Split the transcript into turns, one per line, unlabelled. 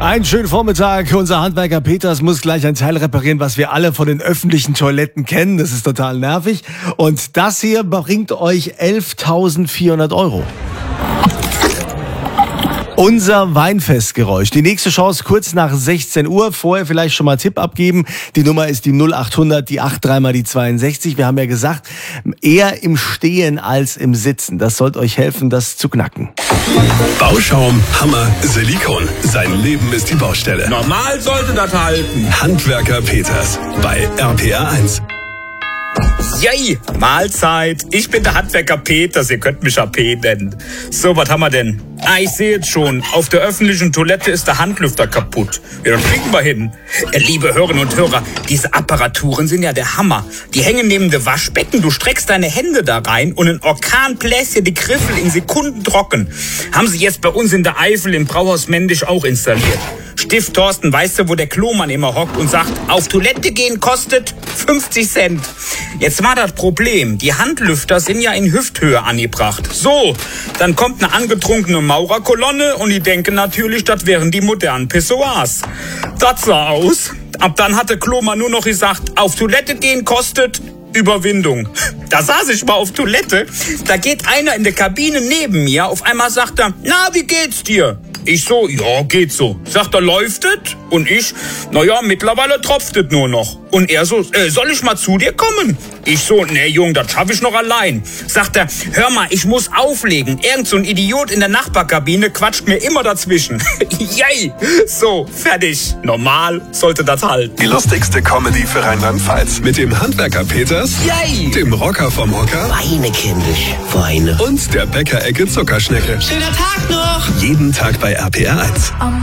Einen schönen Vormittag. Unser Handwerker Peters muss gleich ein Teil reparieren, was wir alle von den öffentlichen Toiletten kennen. Das ist total nervig. Und das hier bringt euch 11.400 €. Unser Weinfestgeräusch. Die nächste Chance kurz nach 16 Uhr. Vorher vielleicht schon mal Tipp abgeben. Die Nummer ist die 0800, die 83 mal die 62. Wir haben ja gesagt, eher im Stehen als im Sitzen. Das sollte euch helfen, das zu knacken.
Bauschaum, Hammer, Silikon. Sein Leben ist die Baustelle.
Normal sollte das halten.
Handwerker Peters bei RPR 1.
Yay, Mahlzeit. Ich bin der Handwerker Peters, ihr könnt mich AP nennen. So, was haben wir denn? Ich sehe jetzt schon, auf der öffentlichen Toilette ist der Handlüfter kaputt. Ja, dann kriegen wir hin. Liebe Hörerinnen und Hörer, diese Apparaturen sind ja der Hammer. Die hängen neben dem Waschbecken, du streckst deine Hände da rein und ein Orkan bläst dir die Griffel in Sekunden trocken. Haben sie jetzt bei uns in der Eifel im Brauhaus Mendisch auch installiert. Stift Thorsten, weißt du, wo der Klomann immer hockt und sagt, auf Toilette gehen kostet 50 Cent. Jetzt war das Problem, die Handlüfter sind ja in Hüfthöhe angebracht. So, dann kommt eine angetrunkene Maurerkolonne und die denken natürlich, das wären die modernen Pissoirs. Das sah aus. Ab dann hatte Klomann nur noch gesagt, auf Toilette gehen kostet Überwindung. Da saß ich mal auf Toilette, da geht einer in der Kabine neben mir, auf einmal sagt er, na, wie geht's dir? Ich so, ja, geht so. Sagt er, läuft es? Und ich, naja, mittlerweile tropft es nur noch. Und er so, soll ich mal zu dir kommen? Ich so, nee, Jung, das schaffe ich noch allein. Sagt er, hör mal, ich muss auflegen. Irgend so ein Idiot in der Nachbarkabine quatscht mir immer dazwischen. Yay! So, fertig. Normal sollte das halten.
Die lustigste Comedy für Rheinland-Pfalz. Mit dem Handwerker Peters,
Yay!
dem Rocker vom Hocker
Weine, kindisch, Weine.
und der Bäckerecke Zuckerschnecke.
Schöner Tag noch!
Jeden Tag bei RPR 1.